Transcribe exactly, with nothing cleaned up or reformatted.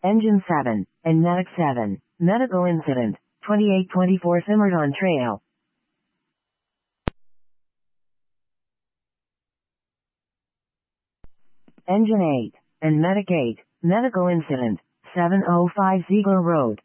Engine seven, and Medic seven, medical incident, twenty-eight twenty-four Simmerton Trail. Engine eight, and Medic eight, medical incident, seven oh five Ziegler Road.